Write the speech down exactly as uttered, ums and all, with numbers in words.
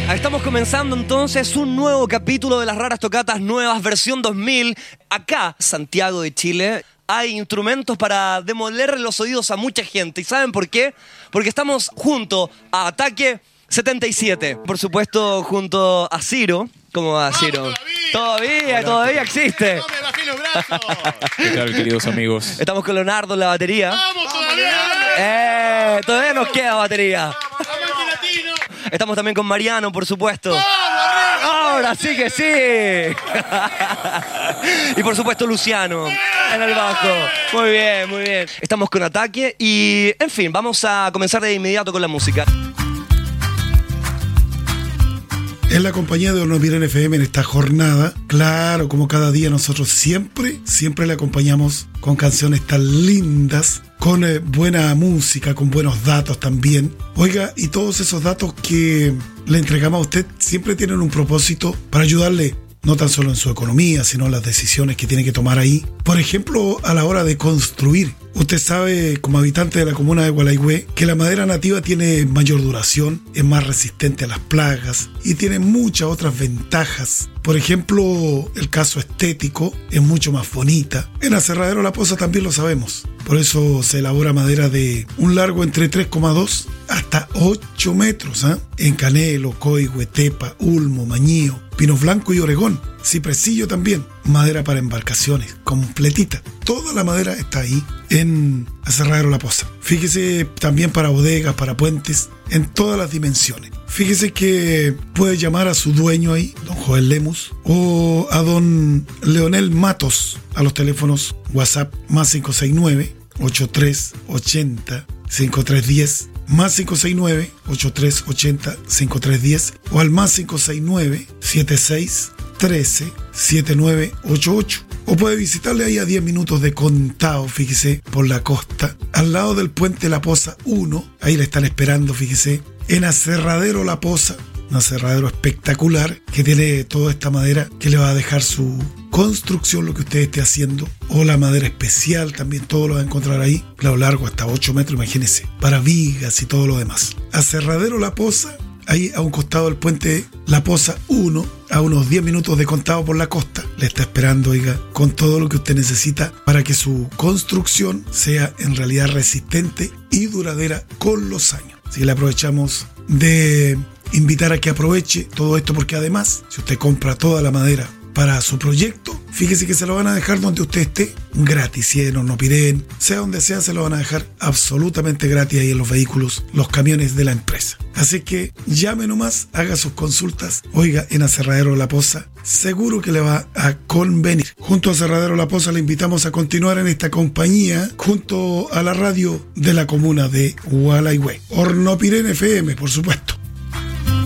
Estamos comenzando entonces un nuevo capítulo de las raras tocatas nuevas, versión dos mil. Acá, Santiago de Chile, hay instrumentos para demoler los oídos a mucha gente. ¿Y saben por qué? Porque estamos junto a Ataque setenta y siete. Por supuesto, junto a Ciro. ¿Cómo va, Ciro? Todavía, todavía, todavía existe. No me bajé los brazos. ¿Qué tal, queridos amigos? Estamos con Leonardo en la batería. ¡Vamos todavía! ¡Eh! Todavía nos queda batería. ¡Vamos, latino! Estamos también con Mariano, por supuesto. ¡Vamos, arriba! Ahora sí que sí. Y por supuesto Luciano en el bajo. Muy bien, muy bien. Estamos con Ataque y, en fin, vamos a comenzar de inmediato con la música. En la compañía de Hornopiren F M en esta jornada, claro, como cada día nosotros siempre, siempre le acompañamos con canciones tan lindas, con eh, buena música, con buenos datos también. Oiga, y todos esos datos que le entregamos a usted siempre tienen un propósito para ayudarle, no tan solo en su economía, sino en las decisiones que tiene que tomar ahí. Por ejemplo, a la hora de construir. Usted sabe, como habitante de la comuna de Gualaihue, que la madera nativa tiene mayor duración, es más resistente a las plagas y tiene muchas otras ventajas. Por ejemplo, el caso estético es mucho más bonita. En Aserradero La Poza también lo sabemos. Por eso se elabora madera de un largo entre tres coma dos hasta ocho metros, ¿eh? En Canelo, Coihue, Tepa, Ulmo, Mañío, Pino Blanco y Oregón. Cipresillo también. Madera para embarcaciones, completita. Toda la madera está ahí en Aserradero La Poza. Fíjese también para bodegas, para puentes, en todas las dimensiones. Fíjese que puede llamar a su dueño ahí, don Joel Lemus, o a don Leonel Matos, a los teléfonos WhatsApp más cinco seis nueve, ocho tres ocho cero, cinco tres uno cero, más cinco seis nueve, ocho tres ocho cero, cinco tres uno cero, o al más cinco seis nueve, siete seis uno tres, siete nueve ocho ocho. O puede visitarle ahí a diez minutos de Contao, fíjese, por la costa, al lado del puente La Poza uno, ahí le están esperando, fíjese, en Aserradero La Poza, un aserradero espectacular que tiene toda esta madera que le va a dejar su construcción, lo que usted esté haciendo, o la madera especial, también todo lo va a encontrar ahí, a lo largo hasta ocho metros, imagínese, para vigas y todo lo demás. Aserradero La Poza, ahí a un costado del puente La Poza uno, a unos diez minutos de Contao por la costa, le está esperando, oiga, con todo lo que usted necesita para que su construcción sea en realidad resistente y duradera con los años. Así que le aprovechamos de invitar a que aproveche todo esto, porque además, si usted compra toda la madera para su proyecto, fíjese que se lo van a dejar donde usted esté, gratis, si en Hornopiren, sea donde sea, se lo van a dejar absolutamente gratis ahí en los vehículos, los camiones de la empresa. Así que llame nomás, haga sus consultas, oiga, en Aserradero La Poza, seguro que le va a convenir. Junto a Aserradero La Poza le invitamos a continuar en esta compañía, junto a la radio de la comuna de Gualaihue, Hornopiren F M, por supuesto.